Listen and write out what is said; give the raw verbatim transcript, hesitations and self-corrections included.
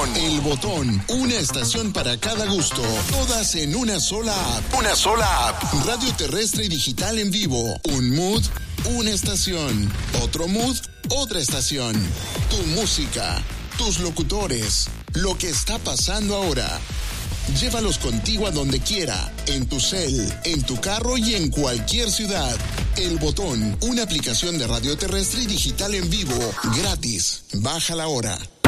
El Botón, una estación para cada gusto. Todas en una sola app. Una sola app. Radio terrestre y digital en vivo. Un mood, una estación. Otro mood, otra estación. Tu música, tus locutores, lo que está pasando ahora. Llévalos contigo a donde quiera, en tu cel, en tu carro y en cualquier ciudad. El Botón, una aplicación de radio terrestre y digital en vivo, gratis. Bájala ahora.